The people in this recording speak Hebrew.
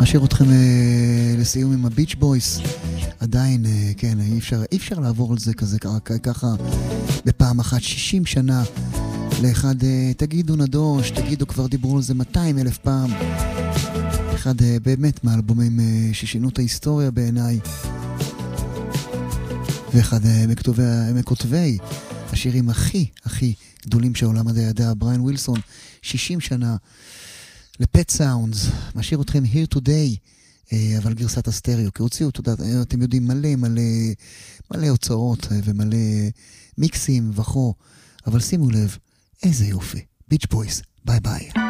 אשאיר אתכם לסיום עם הביץ' בויס. עדיין, כן, אי אפשר לעבור על זה ככה בפעם אחת. 60 שנה לאחד, תגידו נדוש, תגידו כבר דיברו על זה 200,000 פעם. אחד באמת מהאלבומים ששינו את ההיסטוריה בעיניי, ואחד מכותבי השירים הכי גדולים שהעולם הזה ידע, בריאן ווילסון. 60 שנה לפט סאונדס. משאיר אתכם Here Today, אבל גרסת הסטריאו, כי הוציאו, אתם יודעים, מלא הוצאות ומלא מיקסים וכו, אבל שימו לב, איזה יופי. ביץ' בויס, ביי ביי.